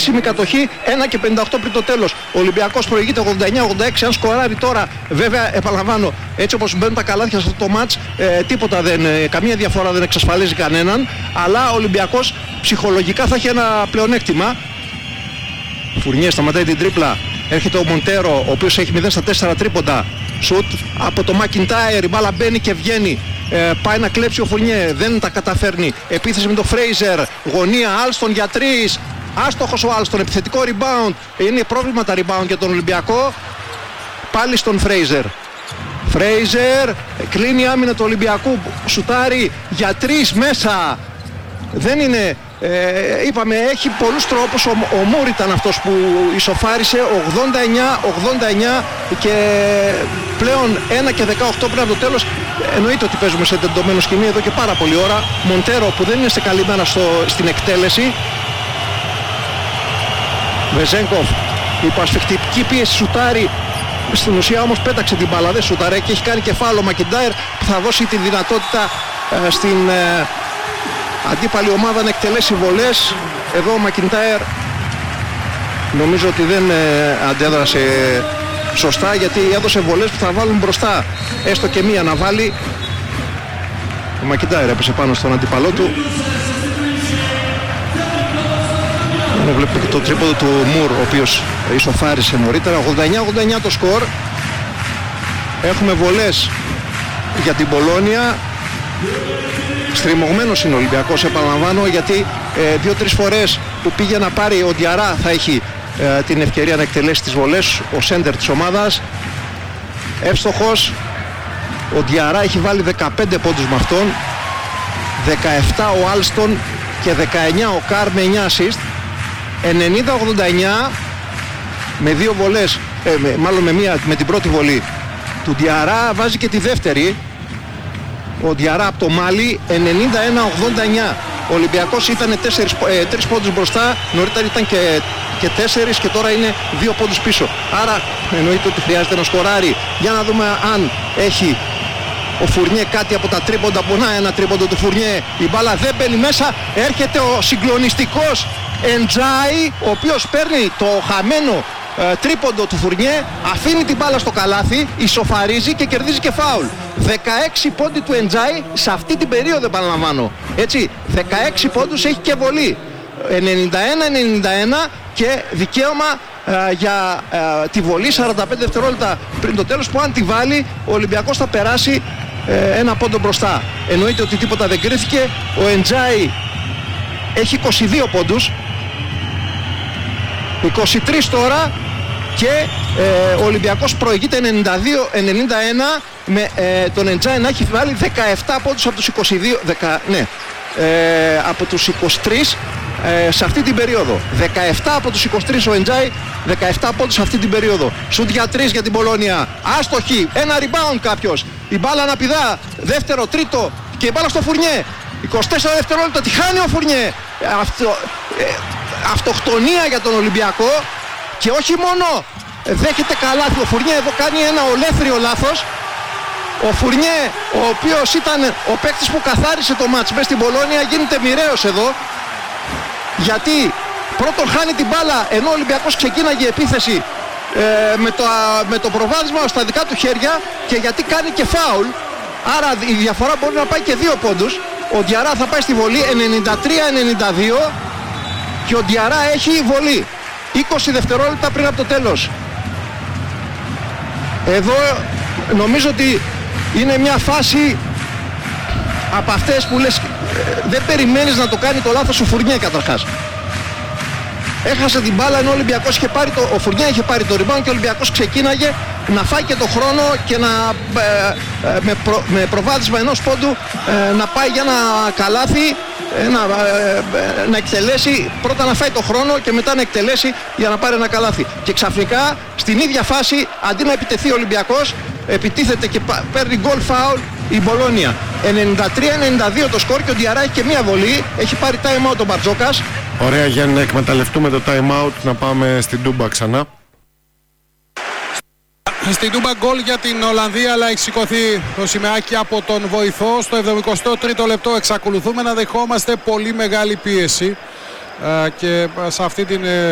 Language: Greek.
επίσημη κατοχή, 1 και 58 πριν το τέλος. Ο Ολυμπιακός προηγείται 89-86. Αν σκοράρει τώρα, βέβαια, επαναλαμβάνω, έτσι όπως μπαίνουν τα καλάθια σε αυτό το μάτς, τίποτα καμία διαφορά δεν εξασφαλίζει κανέναν. Αλλά ο Ολυμπιακός ψυχολογικά θα έχει ένα πλεονέκτημα. Φουρνιέ σταματάει την τρίπλα. Έρχεται ο Μοντέρο, ο οποίος έχει 0-4 τρίποντα. Σουτ από το Μακιντάιρ, η μπάλα μπαίνει και βγαίνει. Πάει να κλέψει ο Φουρνιέ, δεν τα καταφέρνει. Επίθεση με τον Φρέιζερ, γωνία, Άλστον για 3. Άστοχος ο Άλστον, επιθετικό rebound. Είναι πρόβλημα τα rebound για τον Ολυμπιακό. Πάλι στον Φρέιζερ. Φρέιζερ, κλείνει η άμυνα του Ολυμπιακού. Σουτάρει για 3 μέσα. Δεν είναι... είπαμε, έχει πολλούς τρόπους. Ο Μουρ ήταν αυτός που ισοφάρισε 89-89 και πλέον 1 και 18 πριν από το τέλος. Εννοείται ότι παίζουμε σε τεντωμένο σκηνή εδώ και πάρα πολλή ώρα. Μοντέρο που δεν είναι σε καλή μέρα στην εκτέλεση. Βεζέγκοφ, υπό ασφιχτική πίεση σουτάρει. Στην ουσία όμως πέταξε την μπάλα, δεν σουτάρε και έχει κάνει κεφάλαιο Μακιντάιρ που θα δώσει τη δυνατότητα στην αντίπαλη ομάδα να εκτελέσει βολές. Εδώ ο Μακιντάιρ νομίζω ότι δεν αντέδρασε σωστά, γιατί έδωσε βολές που θα βάλουν μπροστά, έστω και μία να βάλει. Ο Μακιντάιρ έπεσε πάνω στον αντίπαλό του. Βλέπουμε και το τρίποδο του Μουρ, ο οποίος ισοφάρισε νωρίτερα. 89-89 το σκορ. Έχουμε βολές για την Πολόνια. Στριμωγμένος είναι ο Ολυμπιακός, επαναλαμβάνω, γιατί 2-3 φορές που πήγε να πάρει ο Διαρά θα έχει την ευκαιρία να εκτελέσει τις βολές, ο σέντερ της ομάδας. Εύστοχος. Ο Διαρά έχει βάλει 15 πόντους με αυτόν, 17 ο Άλστον και 19 ο Καρ με 9 assist. 90-89 με 2 βολές, μάλλον με μία, με την πρώτη βολή του Διαρά, βάζει και τη δεύτερη ο Διαρά από το Μάλι. 91-89. Ο Ολυμπιακός ήταν 3 πόντους μπροστά, νωρίτερα ήταν και 4 και τώρα είναι 2 πόντους πίσω. Άρα εννοείται ότι χρειάζεται να σκοράρει. Για να δούμε αν έχει ο Φουρνιέ κάτι από τα τρίποντα. Πονά ένα τρίποντο του Φουρνιέ, η μπάλα δεν μπαίνει μέσα. Έρχεται ο συγκλονιστικός Εντζάι, ο οποίος παίρνει το χαμένο τρίποντο του Φουρνιέ, αφήνει την μπάλα στο καλάθι, ισοφαρίζει και κερδίζει και φάουλ. 16 πόντοι του Εντζάι σε αυτή την περίοδο, επαναλαμβάνω. Έτσι, 16 πόντους, έχει και βολή. 91-91 και δικαίωμα για τη βολή 45 δευτερόλεπτα πριν το τέλος, που αν τη βάλει ο Ολυμπιακός θα περάσει ένα πόντο μπροστά. Εννοείται ότι τίποτα δεν κρίθηκε. Ο Εντζάι έχει 22 πόντους, 23 τώρα, και ο Ολυμπιακός προηγείται 92-91 με τον Εντζάι να έχει βάλει 17 πόντους από τους 22, από τους 23 σε αυτή την περίοδο. 17 από τους 23 ο Εντζάι, 17 πόντους σε αυτή την περίοδο. Σουτ για 3 για την Πολόνια, άστοχη, ένα rebound κάποιος, η μπάλα αναπηδά, δεύτερο, τρίτο και η μπάλα στο Φουρνιέ. 24 δευτερόλεπτα, τη χάνει ο Φουρνιέ. Αυτοκτονία για τον Ολυμπιακό, και όχι μόνο δέχεται καλάθι ο Φουρνιέ, εδώ κάνει ένα ολέθριο λάθος. Ο Φουρνιέ, ο οποίος ήταν ο παίκτης που καθάρισε το μάτς μες στην Πολόνια, γίνεται μοιραίος εδώ, γιατί πρώτον χάνει την μπάλα ενώ ο Ολυμπιακός ξεκίναγε επίθεση με το προβάδισμα στα δικά του χέρια, και γιατί κάνει και φάουλ. Άρα η διαφορά μπορεί να πάει και 2 πόντους. Ο Διαρά θα πάει στη βολή 93-92 και ο Διαρά έχει βολή 20 δευτερόλεπτα πριν από το τέλος. Εδώ νομίζω ότι είναι μια φάση από αυτές που λες δεν περιμένεις να το κάνει το λάθος ο Φουρνιέ καταρχάς. Έχασε την μπάλα ενώ ο Ολυμπιακός είχε πάρει ο Φουρνιέ είχε πάρει το rebound και ο Ολυμπιακός ξεκίναγε να φάει και το χρόνο και με προβάδισμα ενός πόντου να πάει για ένα καλάθι, να εκτελέσει, πρώτα να φάει το χρόνο και μετά να εκτελέσει για να πάρει ένα καλάθι. Και ξαφνικά στην ίδια φάση, αντί να επιτεθεί ο Ολυμπιακός, επιτίθεται και παίρνει goal foul η Μπολόνια. 93-92 το σκορ και ο Διαρά έχει και μία βολή, έχει πάρει time out ο Μπαρτζόκας. Ωραία, Γιάννη, να εκμεταλλευτούμε το time out, να πάμε στην Τούμπα ξανά. Στην Τούμπα γκολ για την Ολλανδία, αλλά έχει σηκωθεί το σημαίακι από τον βοηθό. Στο 73ο λεπτό εξακολουθούμε να δεχόμαστε πολύ μεγάλη πίεση και σε αυτή την